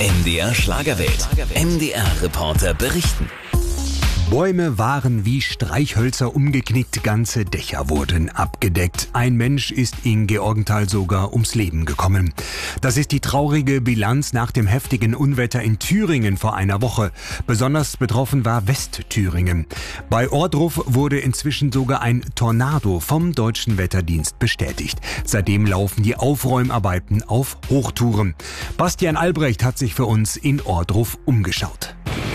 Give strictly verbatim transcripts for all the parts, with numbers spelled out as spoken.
M D R Schlagerwelt. M D R-Reporter berichten. Bäume waren wie Streichhölzer umgeknickt, ganze Dächer wurden abgedeckt. Ein Mensch ist in Georgenthal sogar ums Leben gekommen. Das ist die traurige Bilanz nach dem heftigen Unwetter in Thüringen vor einer Woche. Besonders betroffen war Westthüringen. Bei Ohrdruf wurde inzwischen sogar ein Tornado vom Deutschen Wetterdienst bestätigt. Seitdem laufen die Aufräumarbeiten auf Hochtouren. Bastian Albrecht hat sich für uns in Ohrdruf umgeschaut.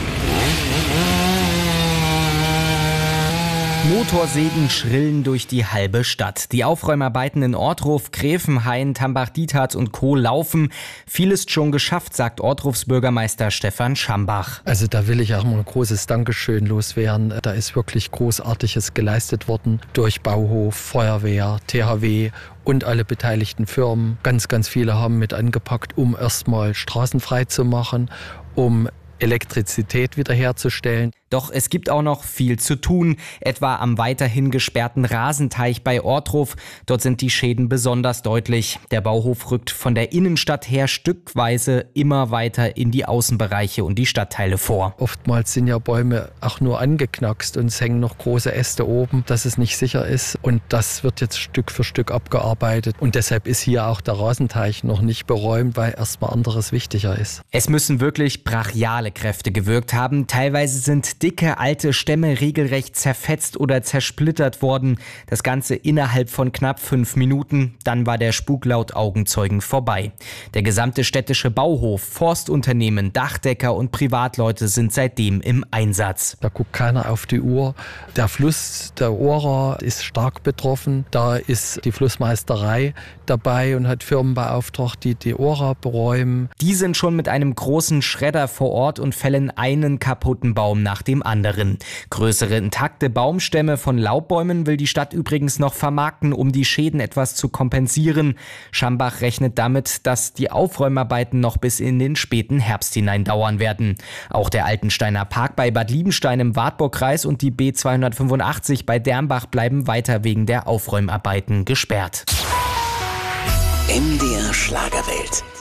Motorsägen schrillen durch die halbe Stadt. Die Aufräumarbeiten in Ohrdruf, Gräfenhain, Tambach-Dietharz und Co. laufen. Viel ist schon geschafft, sagt Ohrdrufs Bürgermeister Stefan Schambach. Also da will ich auch mal ein großes Dankeschön loswerden. Da ist wirklich Großartiges geleistet worden durch Bauhof, Feuerwehr, T H W und alle beteiligten Firmen. Ganz, ganz viele haben mit angepackt, um erstmal Straßen frei zu machen, um Elektrizität wiederherzustellen. Doch es gibt auch noch viel zu tun, etwa am weiterhin gesperrten Rasenteich bei Ohrdruf. Dort sind die Schäden besonders deutlich. Der Bauhof rückt von der Innenstadt her stückweise immer weiter in die Außenbereiche und die Stadtteile vor. Oftmals sind ja Bäume auch nur angeknackst und es hängen noch große Äste oben, dass es nicht sicher ist. Und das wird jetzt Stück für Stück abgearbeitet. Und deshalb ist hier auch der Rasenteich noch nicht beräumt, weil erstmal anderes wichtiger ist. Es müssen wirklich brachiale Kräfte gewirkt haben. Teilweise sind dicke, alte Stämme regelrecht zerfetzt oder zersplittert worden. Das Ganze innerhalb von knapp fünf Minuten. Dann war der Spuk laut Augenzeugen vorbei. Der gesamte städtische Bauhof, Forstunternehmen, Dachdecker und Privatleute sind seitdem im Einsatz. Da guckt keiner auf die Uhr. Der Fluss der Ohra ist stark betroffen. Da ist die Flussmeisterei dabei und hat Firmen beauftragt, die die Ohra beräumen. Die sind schon mit einem großen Schredder vor Ort und fällen einen kaputten Baum nach dem anderen. Größere intakte Baumstämme von Laubbäumen will die Stadt übrigens noch vermarkten, um die Schäden etwas zu kompensieren. Schambach rechnet damit, dass die Aufräumarbeiten noch bis in den späten Herbst hinein dauern werden. Auch der Altensteiner Park bei Bad Liebenstein im Wartburgkreis und die B zweihundertfünfundachtzig bei Dermbach bleiben weiter wegen der Aufräumarbeiten gesperrt. M D R Schlagerwelt.